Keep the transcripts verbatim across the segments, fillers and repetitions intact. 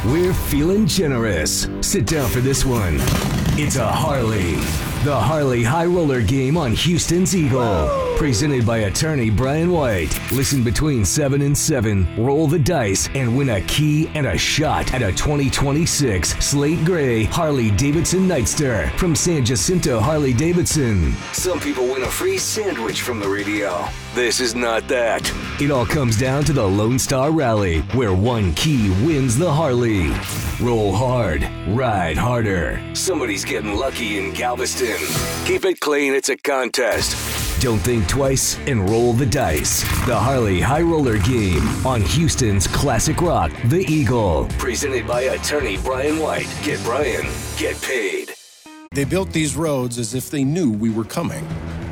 We're feeling generous. Sit down for this one. It's a Harley. The Harley High Roller Game on Houston's Eagle. Presented by attorney Brian White. Listen between seven and seven, roll the dice, and win a key and a shot at a twenty twenty-six Slate Gray Harley Davidson Nightster from San Jacinto Harley Davidson. Some people win a free sandwich from the radio. This is not that. It all comes down to the Lone Star Rally, where one key wins the Harley. Roll hard, ride harder. Somebody's getting lucky in Galveston. Keep it clean, it's a contest. Don't think twice and roll the dice. The Harley High Roller Game on Houston's classic rock, The Eagle. Presented by attorney Brian White. Get Brian, get paid. They built these roads as if they knew we were coming.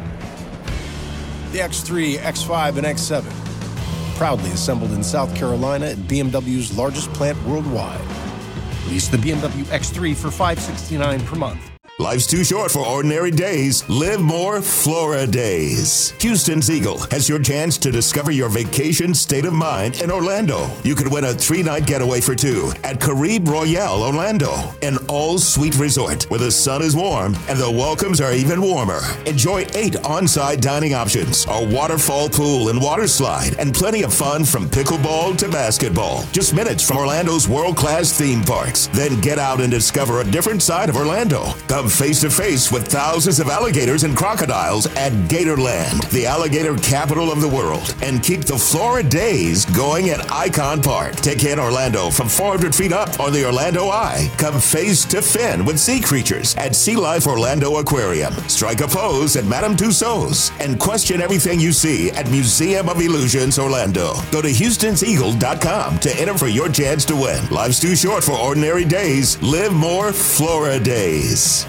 The X three, X five, and X seven, proudly assembled in South Carolina at B M W's largest plant worldwide. Lease the B M W X three for five hundred sixty-nine dollars per month. Life's too short for ordinary days. Live more Flora Days. Houston's Eagle has your chance to discover your vacation state of mind in Orlando. You could win a three-night getaway for two at Caribe Royale Orlando, an all-suite resort where the sun is warm and the welcomes are even warmer. Enjoy eight on-site dining options, a waterfall pool and water slide, and plenty of fun from pickleball to basketball. Just minutes from Orlando's world-class theme parks. Then get out and discover a different side of Orlando. Come face-to-face with thousands of alligators and crocodiles at Gatorland, the alligator capital of the world, and keep the Flora Days going at Icon Park. Take in Orlando from four hundred feet up on the Orlando Eye. Come face to fin with sea creatures at Sea Life Orlando Aquarium. Strike a pose at Madame Tussauds and question everything you see at Museum of Illusions Orlando. Go to Houstons Eagle dot com to enter for your chance to win. Life's too short for ordinary days. Live more Flora Days.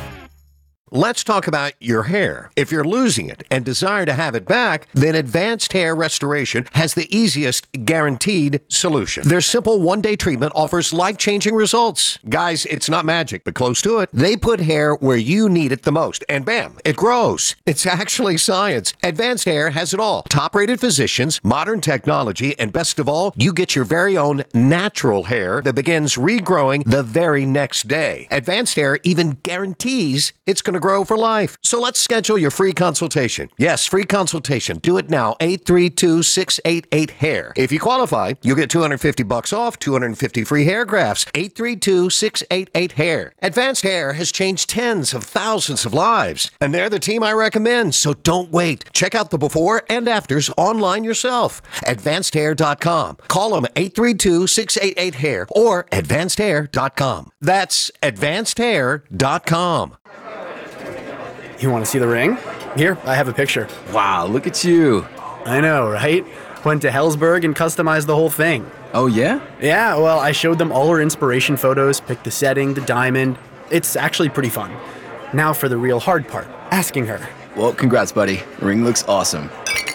Let's talk about your hair. If you're losing it and desire to have it back, then Advanced Hair Restoration has the easiest guaranteed solution. Their simple one-day treatment offers life-changing results. Guys, it's not magic, but close to it. They put hair where you need it the most, and bam, it grows. It's actually science. Advanced Hair has it all. Top-rated physicians, modern technology, and best of all, you get your very own natural hair that begins regrowing the very next day. Advanced Hair even guarantees it's going to grow for life. So let's schedule your free consultation. Yes, free consultation. Do it now. eight three two, six eight eight, hair. If you qualify, you'll get two hundred fifty bucks off, two hundred fifty free hair grafts. eight three two, six eight eight, hair. Advanced Hair has changed tens of thousands of lives, and they're the team I recommend, so don't wait. Check out the before and afters online yourself. advanced hair dot com. Call them eight three two, six eight eight, hair or advanced hair dot com. That's advanced hair dot com. You want to see the ring? Here, I have a picture. Wow, look at you. I know, right? Went to Helzberg and customized the whole thing. Oh, yeah? Yeah, well, I showed them all her inspiration photos, picked the setting, the diamond. It's actually pretty fun. Now for the real hard part, asking her. Well, congrats, buddy. The ring looks awesome.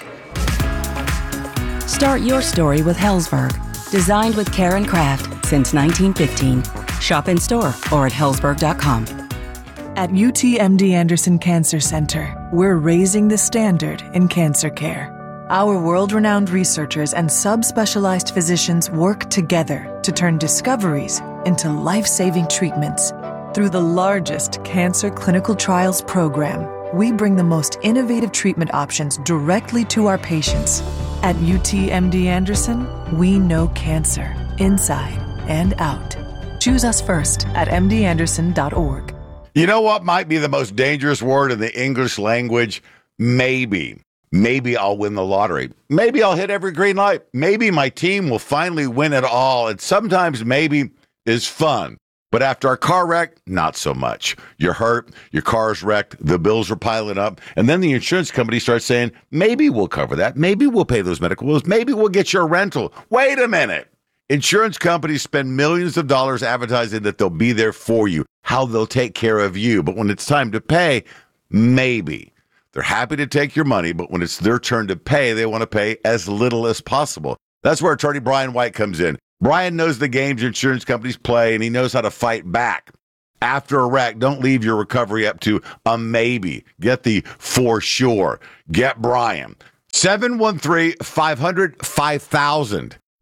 Start your story with Helzberg. Designed with care and craft since nineteen fifteen. Shop in store or at helzberg dot com. At U T M D Anderson Cancer Center, we're raising the standard in cancer care. Our world-renowned researchers and subspecialized physicians work together to turn discoveries into life-saving treatments. Through the largest cancer clinical trials program, we bring the most innovative treatment options directly to our patients. At U T M D Anderson, we know cancer, inside and out. Choose us first at m d anderson dot org. You know what might be the most dangerous word in the English language? Maybe. Maybe I'll win the lottery. Maybe I'll hit every green light. Maybe my team will finally win it all. And sometimes maybe is fun. But after a car wreck, not so much. You're hurt, your car's wrecked, the bills are piling up, and then the insurance company starts saying, maybe we'll cover that. Maybe we'll pay those medical bills. Maybe we'll get your rental. Wait a minute. Insurance companies spend millions of dollars advertising that they'll be there for you, how they'll take care of you. But when it's time to pay, maybe. They're happy to take your money, but when it's their turn to pay, they want to pay as little as possible. That's where attorney Brian White comes in. Brian knows the games insurance companies play, and he knows how to fight back. After a wreck, don't leave your recovery up to a maybe. Get the for sure. Get Brian. seven one three, five hundred, five thousand.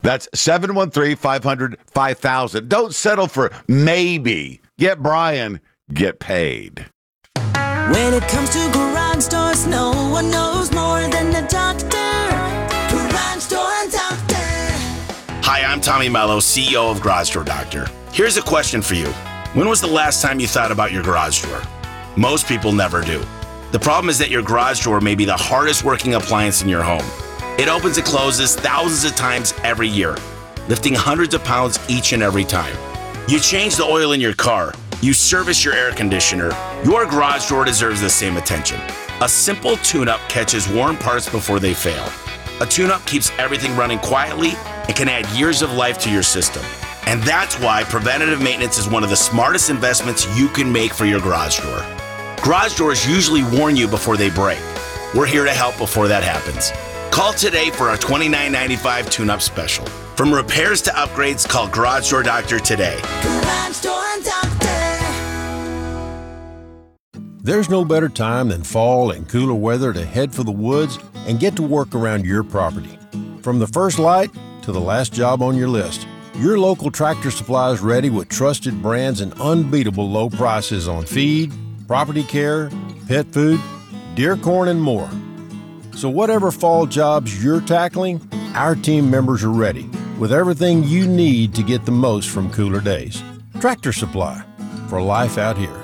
That's seven one three, five hundred, five thousand. Don't settle for maybe. Get Brian. Get paid. When it comes to garage doors, no one knows more than the doctor. Garage Door Doctor. Hi, I'm Tommy Mello, C E O of Garage Door Doctor. Here's a question for you. When was the last time you thought about your garage door? Most people never do. The problem is that your garage door may be the hardest working appliance in your home. It opens and closes thousands of times every year, lifting hundreds of pounds each and every time. You change the oil in your car. You service your air conditioner. Your garage door deserves the same attention. A simple tune-up catches worn parts before they fail. A tune-up keeps everything running quietly and can add years of life to your system. And that's why preventative maintenance is one of the smartest investments you can make for your garage door. Garage doors usually warn you before they break. We're here to help before that happens. Call today for our twenty-nine ninety-five tune-up special. From repairs to upgrades, call Garage Door Doctor today. Garage Door Doctor. There's no better time than fall and cooler weather to head for the woods and get to work around your property. From the first light to the last job on your list, your local Tractor Supply is ready with trusted brands and unbeatable low prices on feed, property care, pet food, deer corn, and more. So whatever fall jobs you're tackling, our team members are ready with everything you need to get the most from cooler days. Tractor Supply, for life out here.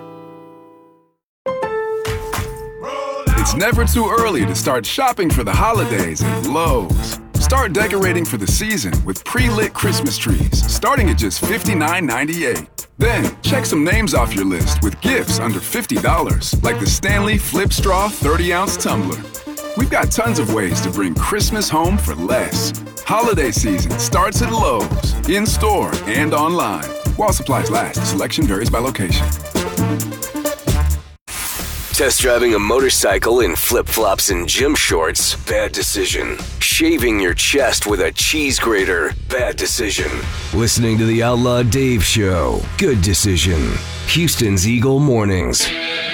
It's never too early to start shopping for the holidays at Lowe's. Start decorating for the season with pre-lit Christmas trees, starting at just fifty-nine ninety-eight. Then, check some names off your list with gifts under fifty dollars, like the Stanley Flip Straw thirty ounce tumbler. We've got tons of ways to bring Christmas home for less. Holiday season starts at Lowe's, in-store and online. While supplies last, selection varies by location. Test driving a motorcycle in flip-flops and gym shorts? Bad decision. Shaving your chest with a cheese grater? Bad decision. Listening to the Outlaw Dave Show? Good decision. Houston's Eagle Mornings.